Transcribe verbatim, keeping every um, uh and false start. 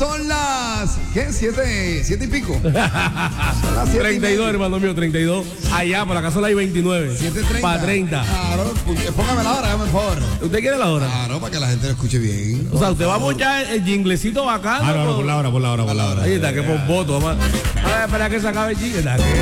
son las, ¿qué? Siete, siete y pico. Son las siete treinta y dos, hermano mío, treinta y dos. Allá, por acá son las veintinueve. siete treinta. Para treinta. Claro, póngame la hora, por favor. ¿Usted quiere la hora? Claro, para que la gente lo escuche bien. O sea, usted va a ponchar el jinglecito bacano. Ah, no, no, por la hora, por la hora, por la hora. Ahí está, que por voto, vamos a... A ver, espera que se acabe el jingle.